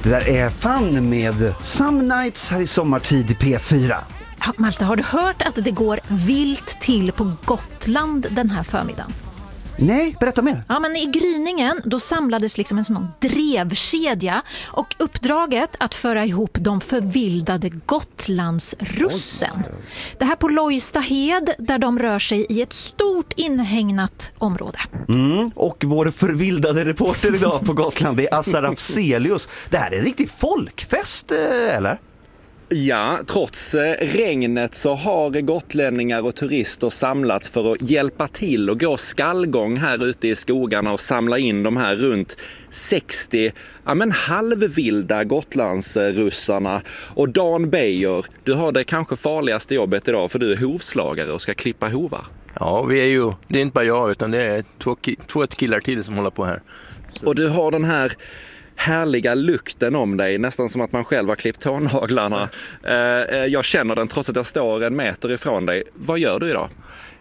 Det där är Fun med Some Nights här i sommartid i P4. Ja, Malte, har du hört att det går vilt till på Gotland den här förmiddagen? Nej, berätta mer. Ja, men i gryningen då samlades liksom en sån drevkedja och uppdraget att föra ihop de förvildade Gotlandsrussen. Det här på Lojstahed där de rör sig i ett stort inhägnat område. Och vår förvildade reporter idag på Gotland är Assar Afzelius. Det här är en riktig folkfest, eller? Ja, trots regnet så har gotlänningar och turister samlats för att hjälpa till och gå skallgång här ute i skogarna och samla in de här runt 60 halvvilda Gotlandsrussarna. Och Dan Beijer, du har det kanske farligaste jobbet idag för du är hovslagare och ska klippa hovar. Ja, det är inte bara jag utan det är två killar till som håller på här. Och du har den här härliga lukten om dig, nästan som att man själv har klippt tånaglarna. Jag känner den trots att jag står 1 meter ifrån dig. Vad gör du idag?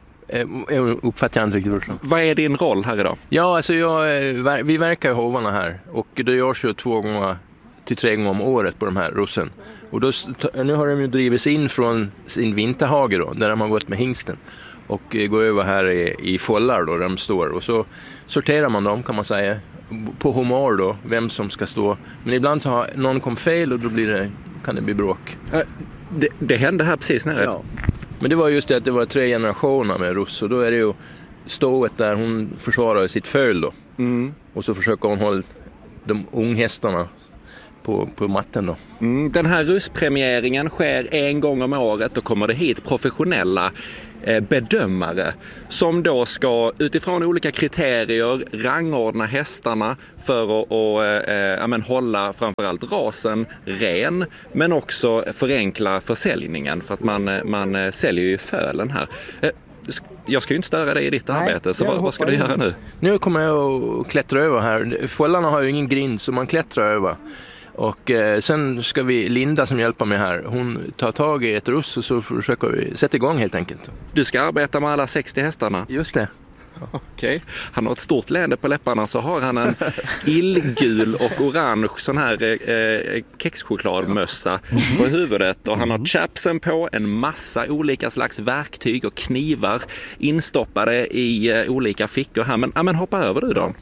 Jag uppfattar inte riktigt. Vad är din roll här idag? Ja, alltså vi verkar i hovarna här och det görs ju 2 till 3 gånger om året på de här russen. Och nu har de ju drivits in från sin vinterhage då, där de har gått med hingsten och går över här i follar då, där de står. Och så sorterar man dem, kan man säga, på humor då, vem som ska stå. Men ibland har någon kom fel och då kan det bli bråk. Det hände här precis nere. Ja. Men det var just det att det var 3 generationer med russ och då är det ju stået där hon försvarar sitt föl då. Och så försöker hon hålla de unghästarna på matten då. Den här russpremieringen sker 1 gång om året. Då kommer det hit professionella bedömare som då ska utifrån olika kriterier rangordna hästarna för att hålla framförallt rasen ren, men också förenkla försäljningen för att man säljer ju fölen här. Jag ska ju inte störa dig i ditt arbete, så vad ska du göra nu? Nu kommer jag att klättra över här. Follarna har ju ingen grind så man klättrar över. Och sen ska Linda som hjälper mig här, hon tar tag i ett russ och så försöker vi sätta igång helt enkelt. Du ska arbeta med alla 60 hästarna? Just det. Okej. Han har ett stort leende på läpparna, så har han en illgul och orange sån här kexchokladmössa på huvudet och han har chapsen på, en massa olika slags verktyg och knivar instoppade i olika fickor här. Men hoppa över du då.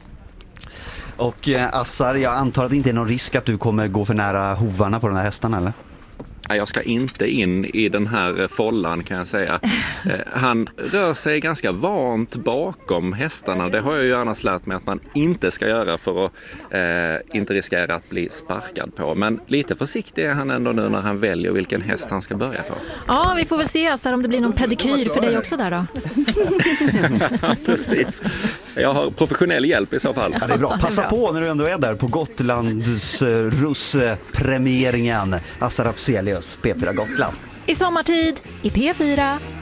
Och Assar, jag antar att det inte är någon risk att du kommer gå för nära hovarna på den här hästan, eller? Jag ska inte in i den här follan, kan jag säga. Han rör sig ganska vant bakom hästarna. Det har jag ju annars lärt mig att man inte ska göra för att inte riskera att bli sparkad på. Men lite försiktig är han ändå nu när han väljer vilken häst han ska börja på. Ja, vi får väl se Assar om det blir någon pedikyr för dig också där då. Precis. Jag har professionell hjälp i så fall. Ja, det är bra. Passa på när du ändå är där på Gotlands russpremieringen. Assar Afzelius, P4 Gotland. I sommartid i P4.